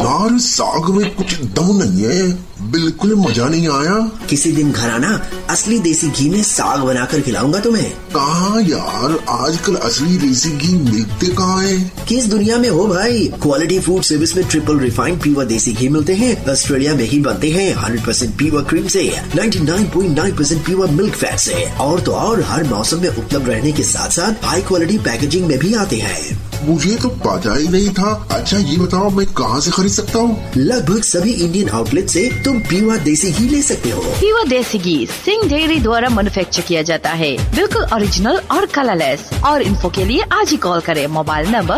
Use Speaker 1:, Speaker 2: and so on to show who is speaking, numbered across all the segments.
Speaker 1: यार साग में कुछ दम नहीं है, बिल्कुल मजा नहीं आया।
Speaker 2: किसी दिन घर आना, असली देसी घी में साग बनाकर खिलाऊंगा तुम्हें।
Speaker 1: कहाँ यार, आजकल असली देसी घी मिलते कहाँ है?
Speaker 2: किस दुनिया में हो भाई। क्वालिटी फूड सर्विस में ट्रिपल रिफाइंड प्योर देसी घी मिलते हैं। ऑस्ट्रेलिया में ही बनते हैं 100% प्योर क्रीम से, 99.9% प्योर मिल्क फैट से। और तो और हर मौसम में उपलब्ध रहने के साथ साथ हाई क्वालिटी पैकेजिंग में भी आते हैं।
Speaker 1: मुझे तो पता ही नहीं था। अच्छा ये बताओ मैं कहाँ से खरीद सकता हूँ?
Speaker 2: लगभग सभी इंडियन आउटलेट से तुम प्योर देसी घी ले सकते हो।
Speaker 3: प्योर देसी घी सिंह डेयरी द्वारा मैन्युफैक्चर किया जाता है, बिल्कुल ओरिजिनल और कलरलेस। और इन्फो के लिए आज ही कॉल करें मोबाइल नंबर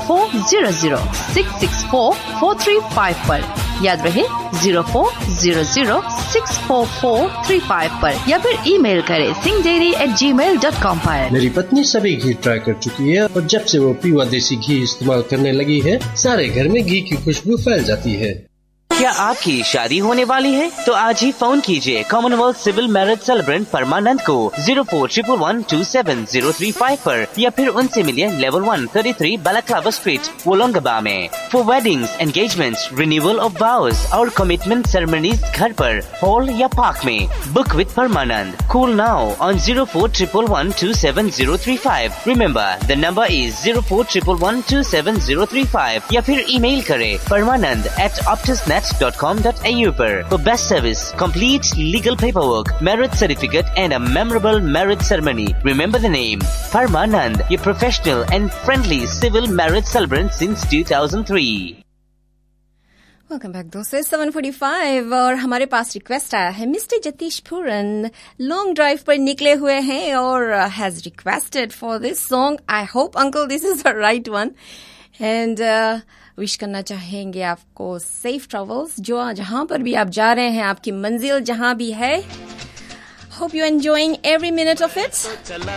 Speaker 3: 0400-664-4355 पर। याद रहे 0400-644-35 पर, या फिर ईमेल करें singhdairy@gmail.com पर।
Speaker 4: मेरी पत्नी सभी घी ट्राई कर चुकी है और जब से वो प्योर देसी घी इस्तेमाल करने लगी है, सारे घर में घी की खुशबू फैल जाती है।
Speaker 5: क्या आपकी शादी होने वाली है? तो आज ही फोन कीजिए कॉमनवेल्थ सिविल मैरिज सेलिब्रेंट परमानंद को 0411127035 पर, या फिर उनसे मिलिए लेवल 1 33 बालाक्लावा स्ट्रीट, वोलोंगबा में। For weddings, engagements, renewal of वाउज और कमिटमेंट सेरेमनीज घर पर, हॉल या पार्क में। Book with Parmanand. Call now on 0411127035। Remember the number is 0411127035, या फिर ईमेल करें permanand@optusnet.com.au पर। For best service, complete legal paperwork, marriage certificate and a memorable marriage ceremony. Remember the name, Parmanand, your professional and friendly civil marriage celebrant since 2003.
Speaker 6: Welcome back दोस्तों, 7:45 और हमारे पास request आया है। Mister Jatish पूरन long drive पर निकले हुए हैं और has requested for this song. I hope uncle this is the right one, and wish करना चाहेंगे आपको सेफ ट्रेवल्स, जो जहां पर भी आप जा रहे हैं, आपकी मंजिल जहां भी है। Hope you enjoying every minute of it.